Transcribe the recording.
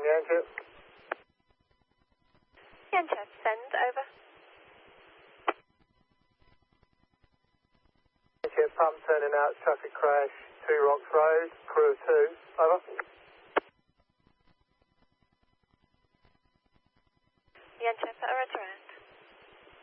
Yankee. Yankee, send, over. Yankee, pump turning out, traffic crash, 2 Rocks Road, crew of 2, over. Yankee, put a red around.